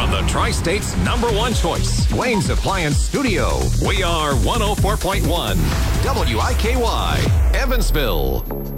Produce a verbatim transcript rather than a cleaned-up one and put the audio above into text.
From the Tri-State's number one choice, Wayne's Appliance Studio, we are one oh four point one W I K Y, Evansville.